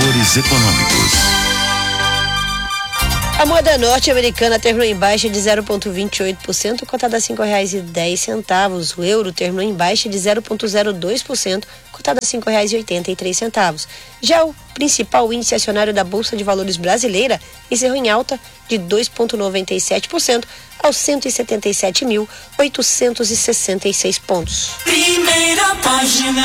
Indicadores econômicos. A moeda norte-americana terminou em baixa de 0,28%, cotada a R$ 5,10. O euro terminou em baixa de 0,02%, cotada a R$ 5,83. Já o principal índice acionário da Bolsa de Valores brasileira encerrou em alta de 2,97% aos 177.866 pontos. Primeira página.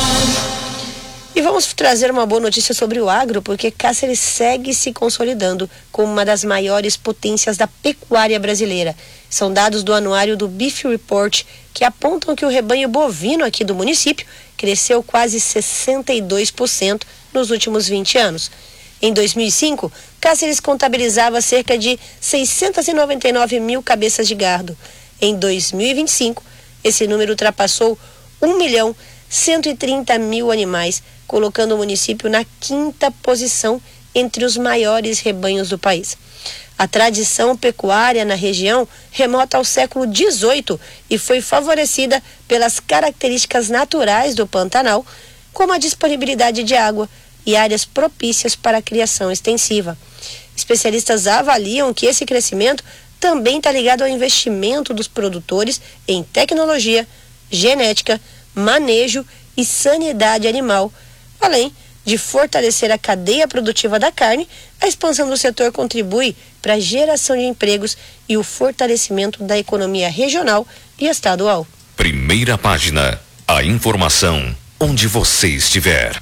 E vamos trazer uma boa notícia sobre o agro, porque Cáceres segue se consolidando como uma das maiores potências da pecuária brasileira. São dados do anuário do Beef Report que apontam que o rebanho bovino aqui do município cresceu quase 62% nos últimos 20 anos. Em 2005, Cáceres contabilizava cerca de 699 mil cabeças de gado. Em 2025, esse número ultrapassou 1.130.000 animais, colocando o município na 5ª posição entre os maiores rebanhos do país. A tradição pecuária na região remota ao século XVIII e foi favorecida pelas características naturais do Pantanal, como a disponibilidade de água e áreas propícias para a criação extensiva. Especialistas avaliam que esse crescimento também está ligado ao investimento dos produtores em tecnologia, genética, manejo e sanidade animal, além de fortalecer a cadeia produtiva da carne. A expansão do setor contribui para a geração de empregos e o fortalecimento da economia regional e estadual. Primeira página, a informação onde você estiver.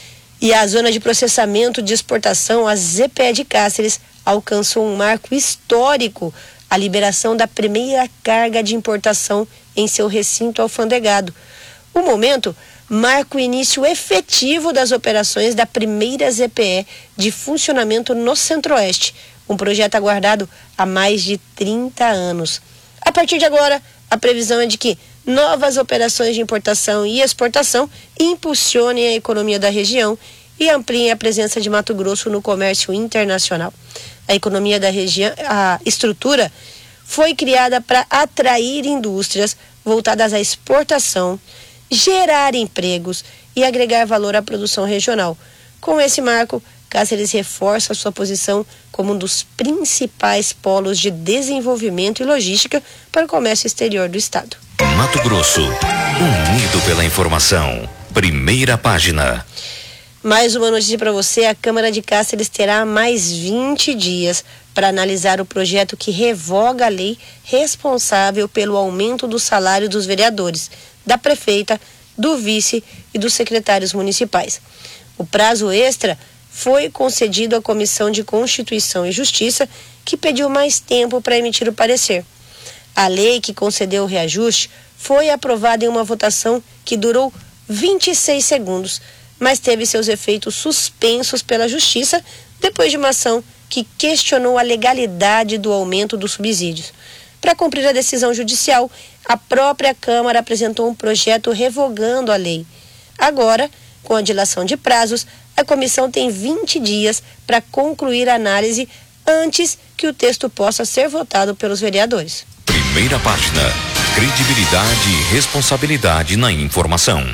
E a zona de processamento de exportação, a ZPE de Cáceres, alcançou um marco histórico: a liberação da primeira carga de importação em seu recinto alfandegado. O momento marca o início efetivo das operações da primeira ZPE de funcionamento no Centro-Oeste, um projeto aguardado há mais de 30 anos. A partir de agora, a previsão é de que novas operações de importação e exportação impulsionem a economia da região e ampliem a presença de Mato Grosso no comércio internacional. A economia da região, a estrutura foi criada para atrair indústrias voltadas à exportação, gerar empregos e agregar valor à produção regional. Com esse marco, Cáceres reforça sua posição como um dos principais polos de desenvolvimento e logística para o comércio exterior do estado. Mato Grosso, unido pela informação. Primeira página. Mais uma notícia para você: a Câmara de Cáceres terá mais 20 dias para analisar o projeto que revoga a lei responsável pelo aumento do salário dos vereadores, da prefeita, do vice e dos secretários municipais. O prazo extra foi concedido à Comissão de Constituição e Justiça, que pediu mais tempo para emitir o parecer. A lei que concedeu o reajuste foi aprovada em uma votação que durou 26 segundos, mas teve seus efeitos suspensos pela Justiça depois de uma ação que questionou a legalidade do aumento dos subsídios. Para cumprir a decisão judicial, a própria Câmara apresentou um projeto revogando a lei. Agora, com a dilação de prazos, a comissão tem 20 dias para concluir a análise antes que o texto possa ser votado pelos vereadores. Primeira página, credibilidade e responsabilidade na informação.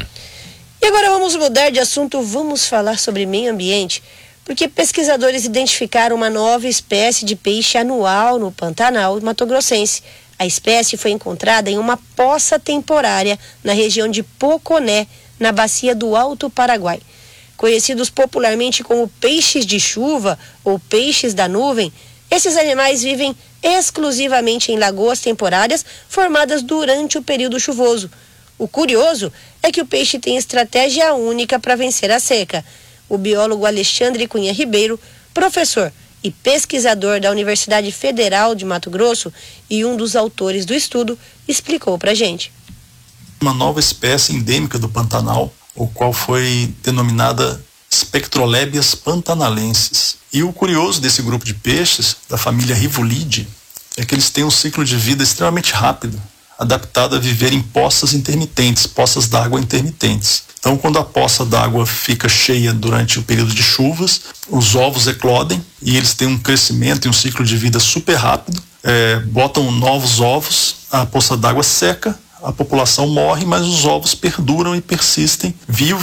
E agora vamos mudar de assunto, vamos falar sobre meio ambiente, porque pesquisadores identificaram uma nova espécie de peixe anual no Pantanal mato-grossense. A espécie foi encontrada em uma poça temporária na região de Poconé, na bacia do Alto Paraguai. Conhecidos popularmente como peixes de chuva ou peixes da nuvem, esses animais vivem exclusivamente em lagoas temporárias formadas durante o período chuvoso. O curioso é que o peixe tem estratégia única para vencer a seca. O biólogo Alexandre Cunha Ribeiro, professor e pesquisador da Universidade Federal de Mato Grosso e um dos autores do estudo, explicou para a gente. Uma nova espécie endêmica do Pantanal, o qual foi denominada Spectrolebias pantanalensis. E o curioso desse grupo de peixes, da família Rivulidae, é que eles têm um ciclo de vida extremamente rápido, adaptado a viver em poças intermitentes, poças d'água intermitentes. Então, quando a poça d'água fica cheia durante o período de chuvas, os ovos eclodem e eles têm um crescimento e um ciclo de vida super rápido, botam novos ovos, a poça d'água seca, a população morre, mas os ovos perduram e persistem vivos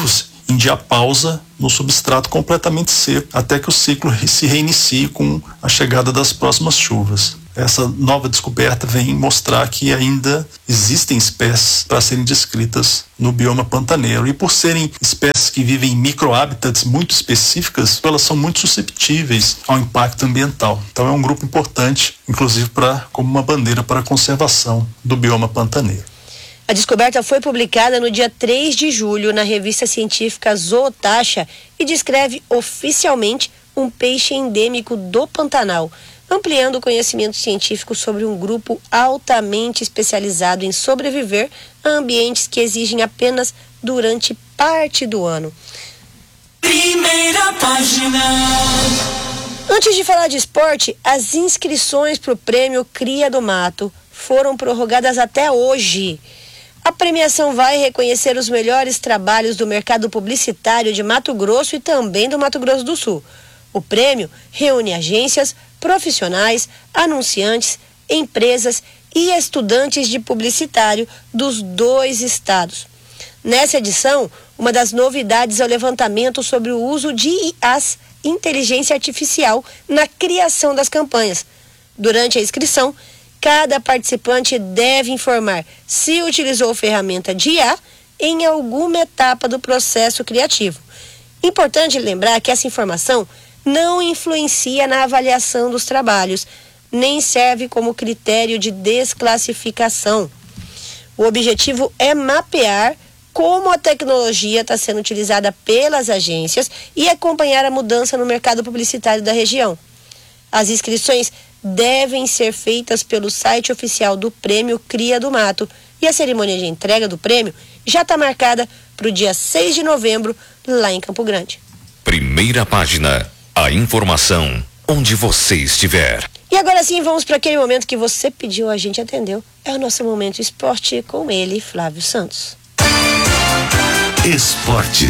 em diapausa no substrato completamente seco, até que o ciclo se reinicie com a chegada das próximas chuvas. Essa nova descoberta vem mostrar que ainda existem espécies para serem descritas no bioma pantaneiro. E por serem espécies que vivem em microhábitats muito específicas, elas são muito susceptíveis ao impacto ambiental. Então é um grupo importante, inclusive como uma bandeira para a conservação do bioma pantaneiro. A descoberta foi publicada no dia 3 de julho na revista científica Zootaxa e descreve oficialmente um peixe endêmico do Pantanal, ampliando o conhecimento científico sobre um grupo altamente especializado em sobreviver a ambientes que exigem apenas durante parte do ano. Primeira página. Antes de falar de esporte, as inscrições para o Prêmio Cria do Mato foram prorrogadas até hoje. A premiação vai reconhecer os melhores trabalhos do mercado publicitário de Mato Grosso e também do Mato Grosso do Sul. O prêmio reúne agências, profissionais, anunciantes, empresas e estudantes de publicitário dos 2 estados. Nessa edição, uma das novidades é o levantamento sobre o uso de IAs, inteligência artificial, na criação das campanhas. Durante a inscrição, cada participante deve informar se utilizou ferramenta de IA em alguma etapa do processo criativo. Importante lembrar que essa informação não influencia na avaliação dos trabalhos, nem serve como critério de desclassificação. O objetivo é mapear como a tecnologia está sendo utilizada pelas agências e acompanhar a mudança no mercado publicitário da região. As inscrições devem ser feitas pelo site oficial do Prêmio Cria do Mato e a cerimônia de entrega do prêmio já está marcada para o dia 6 de novembro, lá em Campo Grande. Primeira página. A informação onde você estiver. E agora sim, vamos para aquele momento que você pediu, a gente atendeu. É o nosso Momento Esporte com ele, Flávio Santos. Esporte.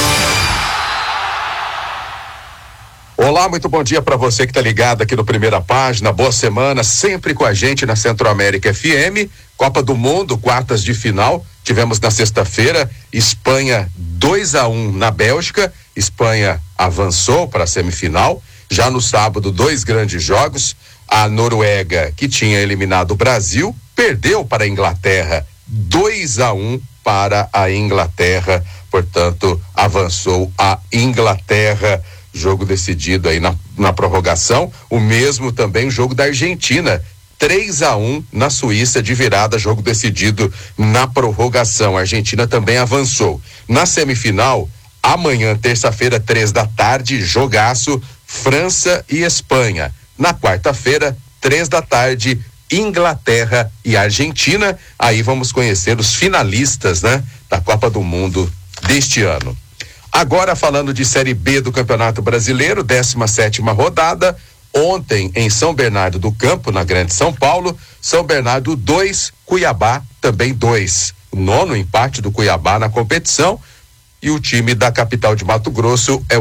Olá, muito bom dia para você que está ligado aqui no Primeira Página. Boa semana, sempre com a gente na Centro-América FM. Copa do Mundo, quartas de final. Tivemos na sexta-feira Espanha 2-1 na Bélgica. Espanha avançou para a semifinal. Já no sábado, 2 grandes jogos. A Noruega, que tinha eliminado o Brasil, perdeu para a Inglaterra. 2-1 para a Inglaterra. Portanto, avançou a Inglaterra. Jogo decidido aí na prorrogação. O mesmo também o jogo da Argentina. 3-1 na Suíça de virada, jogo decidido na prorrogação. A Argentina também avançou. Na semifinal, amanhã, terça-feira, 15h, jogaço, França e Espanha. Na quarta-feira, 15h, Inglaterra e Argentina. Aí vamos conhecer os finalistas, né, da Copa do Mundo deste ano. Agora falando de Série B do Campeonato Brasileiro, 17ª rodada. Ontem em São Bernardo do Campo, na Grande São Paulo, São Bernardo 2, Cuiabá também 2. O 9º empate do Cuiabá na competição. E o time da capital de Mato Grosso é o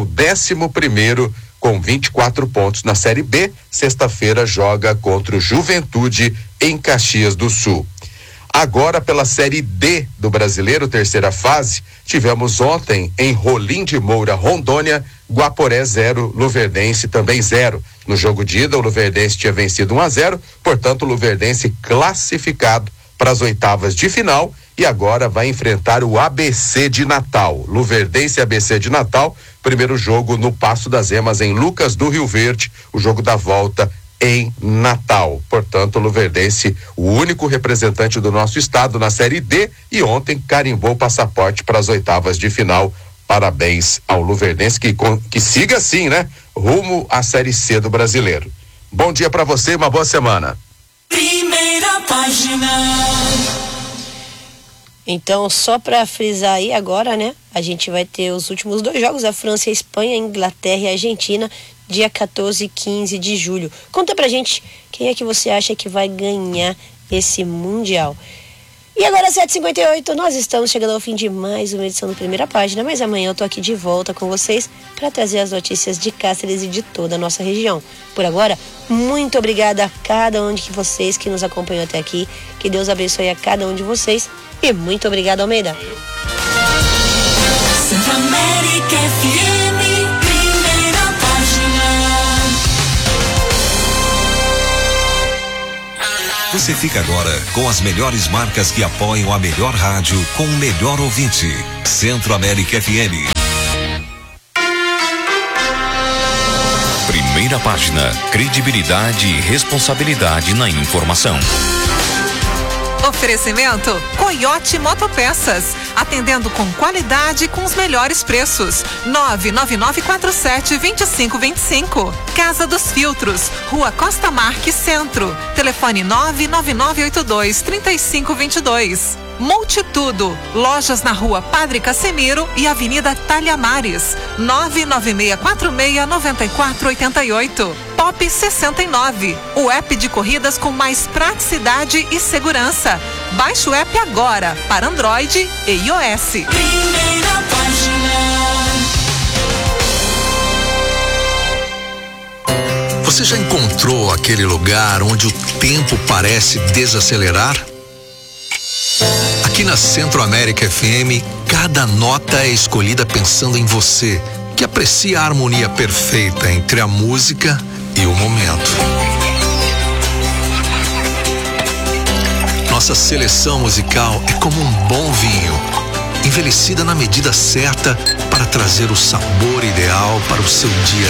11º com 24 pontos na Série B. Sexta-feira joga contra o Juventude em Caxias do Sul. Agora pela Série D do Brasileiro, terceira fase, tivemos ontem em Rolim de Moura, Rondônia, Guaporé 0, Luverdense também 0. No jogo de ida, o Luverdense tinha vencido 1-0, portanto o Luverdense classificado para as oitavas de final e agora vai enfrentar o ABC de Natal. Luverdense e ABC de Natal, primeiro jogo no Passo das Emas em Lucas do Rio Verde, o jogo da volta em Natal. Portanto, o Luverdense, o único representante do nosso estado na Série D, e ontem carimbou o passaporte para as oitavas de final. Parabéns ao Luverdense que siga assim, né? Rumo à Série C do Brasileiro. Bom dia para você e uma boa semana. Primeira página. Então, só para frisar aí agora, né? A gente vai ter os últimos 2 jogos, a França e a Espanha, a Inglaterra e a Argentina, dia 14 e 15 de julho. Conta pra gente quem é que você acha que vai ganhar esse Mundial. E agora, 7h58, nós estamos chegando ao fim de mais uma edição do Primeira Página, mas amanhã eu tô aqui de volta com vocês para trazer as notícias de Cáceres e de toda a nossa região. Por agora, muito obrigada a cada um de vocês que nos acompanhou até aqui. Que Deus abençoe a cada um de vocês e muito obrigado, Almeida. América FM, primeira página. Você fica agora com as melhores marcas que apoiam a melhor rádio com o melhor ouvinte. Centro América FM. Primeira página, credibilidade e responsabilidade na informação. Oferecimento Coyote Motopeças, atendendo com qualidade e com os melhores preços. 99947-2525. Casa dos Filtros, Rua Costa Marques Centro. Telefone 99982-3522. Multitudo, lojas na Rua Padre Casemiro e Avenida Talhamares. 99646-9488. Pop 69, o app de corridas com mais praticidade e segurança. Baixe o app agora para Android e iOS. Primeira página. Você já encontrou aquele lugar onde o tempo parece desacelerar? Aqui na Centro América FM, cada nota é escolhida pensando em você, que aprecia a harmonia perfeita entre a música e o momento. Nossa seleção musical é como um bom vinho, envelhecida na medida certa para trazer o sabor ideal para o seu dia